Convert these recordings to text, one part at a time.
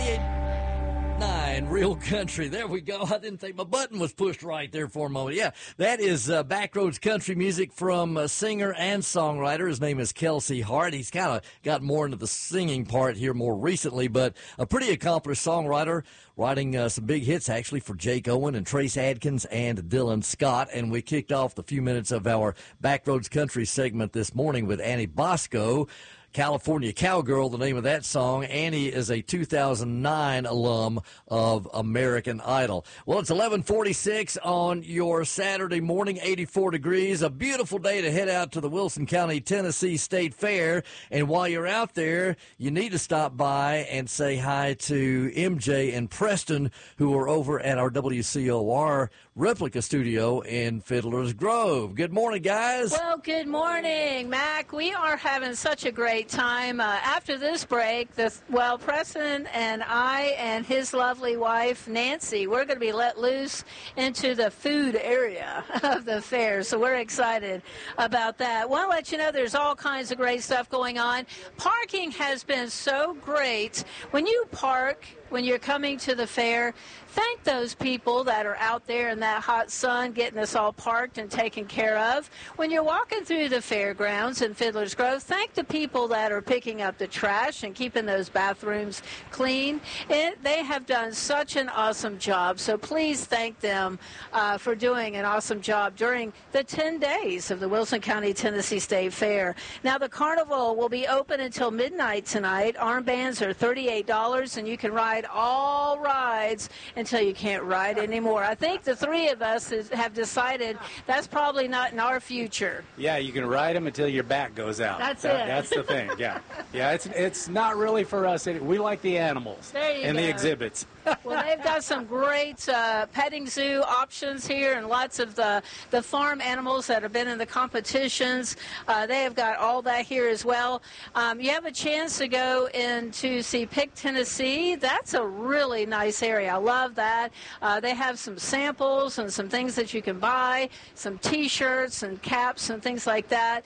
98.9 Real Country. There we go. I didn't think my button was pushed right there for a moment. Yeah, that is Backroads Country music from singer and songwriter. His name is Kelsey Hart. He's kind of got more into the singing part here more recently, but a pretty accomplished songwriter, writing some big hits actually for Jake Owen and Trace Adkins and Dylan Scott. And we kicked off the few minutes of our Backroads Country segment this morning with Annie Bosco. California Cowgirl, the name of that song. Annie is a 2009 alum of American Idol. Well, it's 11:46 on your Saturday morning, 84 degrees. A beautiful day to head out to the Wilson County, Tennessee State Fair. And while you're out there, you need to stop by and say hi to MJ and Preston, who are over at our WCOR replica studio in Fiddler's Grove. Good morning, guys. Well, good morning, Mac. We are having such a great time. After this break, Preston and I and his lovely wife, Nancy, we're going to be let loose into the food area of the fair, so we're excited about that. I want to let you know there's all kinds of great stuff going on. Parking has been so great. When you park, when you're coming to the fair, thank those people that are out there in that hot sun getting us all parked and taken care of. When you're walking through the fairgrounds in Fiddler's Grove, thank the people that are picking up the trash and keeping those bathrooms clean. They have done such an awesome job, so please thank them for doing an awesome job during the 10 days of the Wilson County, Tennessee State Fair. Now, the carnival will be open until midnight tonight. Armbands are $38, and you can ride all rides until you can't ride anymore. I think the three of us have decided that's probably not in our future. Yeah, you can ride them until your back goes out. That's it. That's the thing, yeah. Yeah, it's not really for us. We like the animals and the exhibits. Well, they've got some great petting zoo options here and lots of the farm animals that have been in the competitions. They have got all that here as well. You have a chance to go in to see Pick Tennessee. That's a really nice area. I love that. They have some samples and some things that you can buy, some T-shirts and caps and things like that.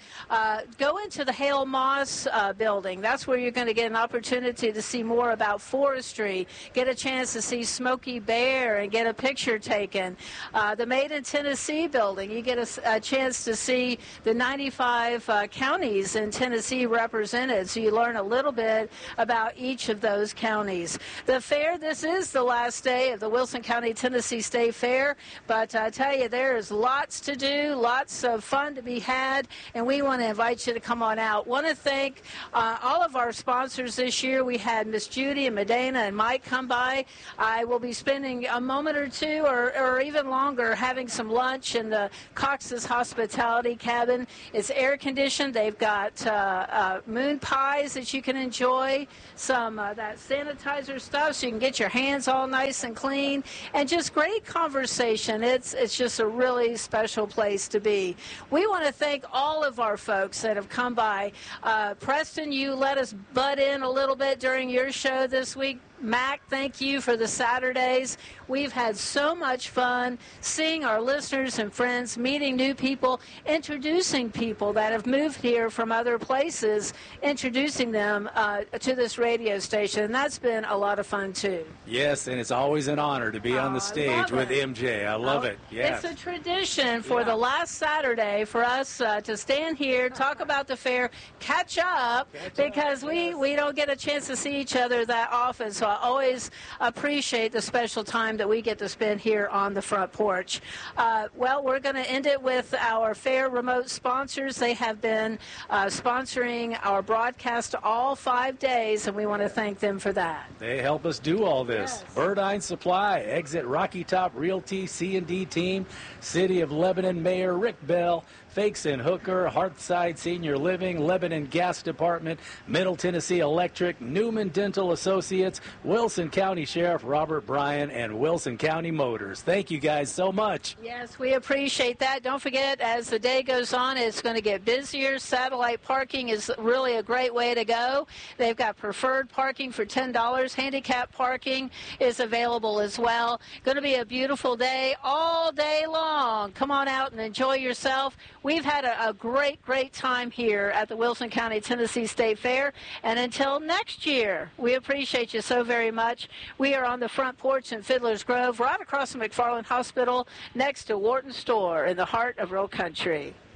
Go into the Hale Moss building. That's where you're going to get an opportunity to see more about forestry, get a chance to see Smokey Bear and get a picture taken. The Made in Tennessee building, you get a chance to see the 95 counties in Tennessee represented, so you learn a little bit about each of those counties. The fair, this is the last day of the Wilson County, Tennessee State Fair, but I tell you, there is lots to do, lots of fun to be had, and we want to invite you to come on out. Want to thank all of our sponsors this year. We had Miss Judy and Medina and Mike come by. I will be spending a moment or two or even longer having some lunch in the Cox's Hospitality Cabin. It's air conditioned. They've got moon pies that you can enjoy, some that sanitizer stuff so you can get your hands all nice and clean, and just great conversation. It's just a really special place to be. We want to thank all of our folks that have come by. Preston, you let us butt in a little bit during your show this week. Mac, thank you for the Saturdays. We've had so much fun seeing our listeners and friends, meeting new people, introducing people that have moved here from other places, introducing them to this radio station. And that's been a lot of fun, too. Yes, and it's always an honor to be on the stage with MJ. I love it. Yes. It's a tradition for the last Saturday for us to stand here, talk about the fair, catch up, because we don't get a chance to see each other that often. So I always appreciate the special time that we get to spend here on the front porch. Well, we're going to end it with our fair remote sponsors. They have been sponsoring our broadcast all 5 days, and we want to thank them for that. They help us do all this. Yes. Burdine Supply, Exit Rocky Top Realty, C&D Team, City of Lebanon Mayor Rick Bell, Fakes and Hooker, Hearthside Senior Living, Lebanon Gas Department, Middle Tennessee Electric, Newman Dental Associates, Wilson County Sheriff Robert Bryan, and Wilson County Motors. Thank you guys so much. Yes, we appreciate that. Don't forget, as the day goes on, it's going to get busier. Satellite parking is really a great way to go. They've got preferred parking for $10. Handicap parking is available as well. Going to be a beautiful day all day long. Come on out and enjoy yourself. We've had a great, great time here at the Wilson County, Tennessee State Fair. And until next year, we appreciate you so very much. very much. We are on the front porch in Fiddler's Grove, right across from McFarland Hospital, next to Wharton Store in the heart of Real Country.